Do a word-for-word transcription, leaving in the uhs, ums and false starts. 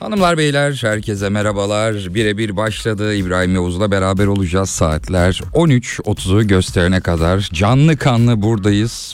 Hanımlar beyler herkese merhabalar. Birebir başladı. İbrahim Yavuz'la beraber olacağız. Saatler on üç otuzu gösterene kadar canlı kanlı buradayız.